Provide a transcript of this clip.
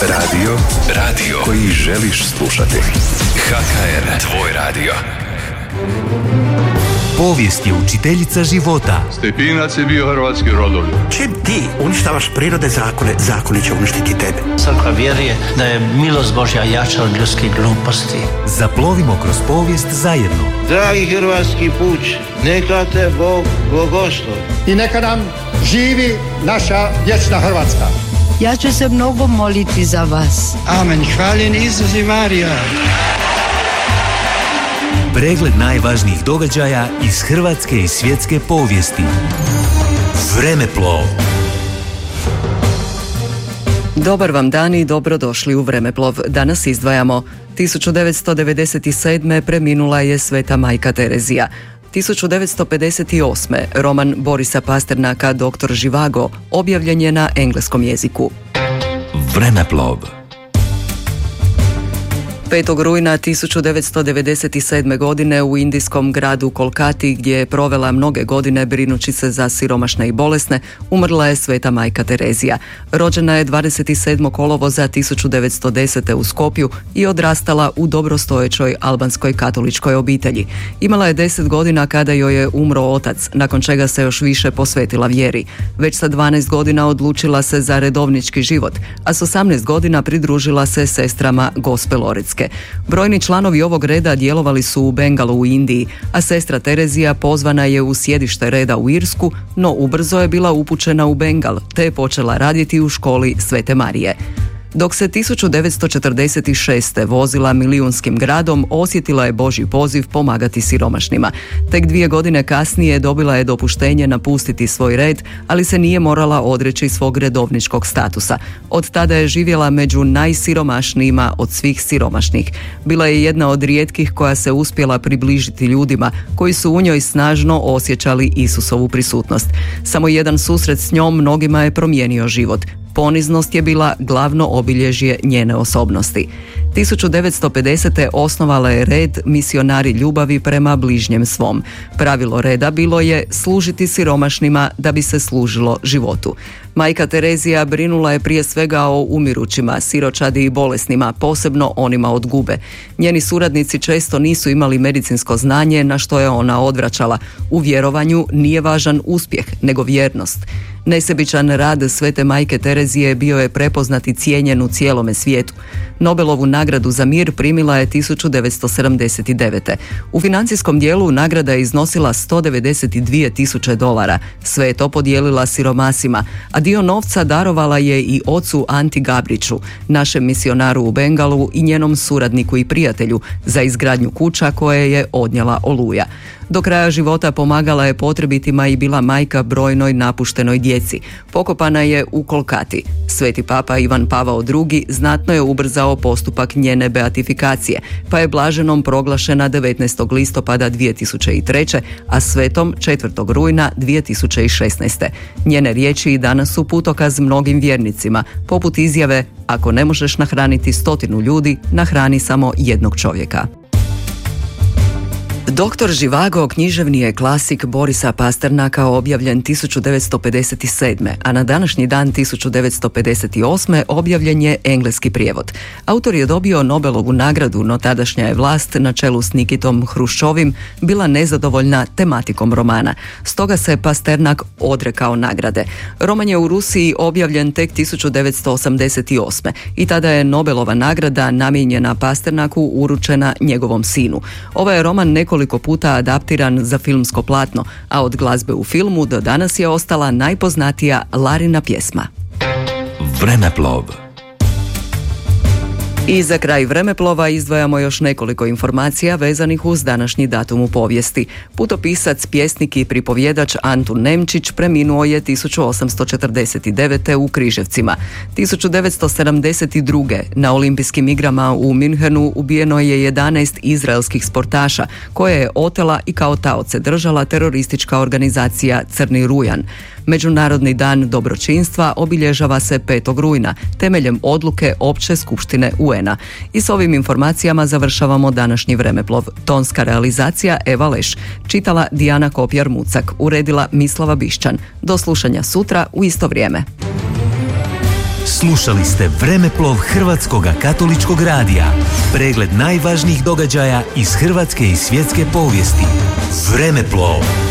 Radio koji želiš slušati. HKR, tvoj radio. Povijest je učiteljica života. Stepinac je bio hrvatski rodoljub. Čim ti uništavaš prirode zakone, zakoni će uništiti tebe. Crkva vjeruje da je milost Božja jača od ljudskih gluposti. Zaplovimo kroz povijest zajedno. Dragi hrvatski puč, neka te Bog blagoslovi. I neka nam živi naša vječna Hrvatska. Ja ću se mnogo moliti za vas. Amen. Hvaljen Isus i Marija. Pregled najvažnijih događaja iz hrvatske i svjetske povijesti. Vremeplov. Dobar vam dan i dobrodošli u Vremeplov. Danas izdvajamo 1997. preminula je Sveta majka Terezija. 1958. roman Borisa Pasternaka Doktor Živago objavljen je na engleskom jeziku. Vremeplov. 5. rujna 1997. godine u indijskom gradu Kolkati, gdje je provela mnoge godine brinući se za siromašne i bolesne, umrla je Sveta majka Terezija. Rođena je 27. kolovoza 1910. u Skopju i odrastala u dobrostojećoj albanskoj katoličkoj obitelji. Imala je 10 godina kada joj je umro otac, nakon čega se još više posvetila vjeri. Već sa 12 godina odlučila se za redovnički život, a s 18 godina pridružila se sestrama Gospeloritske. Brojni članovi ovog reda djelovali su u Bengalu u Indiji, a sestra Terezija pozvana je u sjedište reda u Irsku, no ubrzo je bila upućena u Bengal, te je počela raditi u školi Svete Marije. Dok se 1946. vozila milijunskim gradom, osjetila je Božji poziv pomagati siromašnima. Tek 2 godine kasnije dobila je dopuštenje napustiti svoj red, ali se nije morala odreći svog redovničkog statusa. Od tada je živjela među najsiromašnijima od svih siromašnih. Bila je jedna od rijetkih koja se uspjela približiti ljudima koji su u njoj snažno osjećali Isusovu prisutnost. Samo jedan susret s njom mnogima je promijenio život. Poniznost je bila glavno obilježje njene osobnosti. 1950. osnovala je red Misionari ljubavi prema bližnjem svom. Pravilo reda bilo je služiti siromašnima da bi se služilo životu. Majka Terezija brinula je prije svega o umirućima, siročadi i bolesnima, posebno onima od gube. Njeni suradnici često nisu imali medicinsko znanje, na što je ona odvraćala. U vjerovanju nije važan uspjeh, nego vjernost. Nesebičan rad Svete majke Terezije bio je prepoznat i cijenjen u cijelome svijetu. Nobelovu nagradu za mir primila je 1979. U financijskom dijelu nagrada je iznosila $192.000. Sve je to podijelila siromasima, a dio novca darovala je i ocu Anti Gabriću, našem misionaru u Bengalu i njenom suradniku i prijatelju, za izgradnju kuća koje je odnijela Oluja. Do kraja života pomagala je potrebitima i bila majka brojnoj napuštenoj djeci. Pokopana je u Kolkati. Sveti papa Ivan Pavao II znatno je ubrzao postupak njene beatifikacije, pa je blaženom proglašena 19. listopada 2003. a svetom 4. rujna 2016. Njene riječi i danas su putokaz mnogim vjernicima, poput izjave: ako ne možeš nahraniti 100 ljudi, nahrani samo jednog čovjeka. Doktor Živago književni je klasik Borisa Pasternaka objavljen 1957. a na današnji dan 1958. objavljen je engleski prijevod. Autor je dobio Nobelovu nagradu, no tadašnja je vlast na čelu s Nikitom Hruščovim bila nezadovoljna tematikom romana. Stoga se Pasternak odrekao nagrade. Roman je u Rusiji objavljen tek 1988. i tada je Nobelova nagrada namijenjena Pasternaku uručena njegovom sinu. Ovaj je roman nekoliko puta adaptiran za filmsko platno, a od glazbe u filmu do danas je ostala najpoznatija Larina pjesma. Vremeplov. I za kraj Vremeplova izdvajamo još nekoliko informacija vezanih uz današnji datum u povijesti. Putopisac, pjesnik i pripovjedač Antun Nemčić preminuo je 1849. u Križevcima. 1972. na olimpijskim igrama u Münchenu ubijeno je 11 izraelskih sportaša, koje je otela i kao taoce držala teroristička organizacija Crni rujan. Međunarodni dan dobročinstva obilježava se 5. rujna temeljem odluke Opće skupštine UN-a. I s ovim informacijama završavamo današnji Vremeplov. Tonska realizacija Eva Leš, čitala Dijana Kopjar-Mucak, uredila Mislava Bišćan. Do slušanja sutra u isto vrijeme. Slušali ste Vremeplov Hrvatskog katoličkog radija. Pregled najvažnijih događaja iz hrvatske i svjetske povijesti. Vremeplov.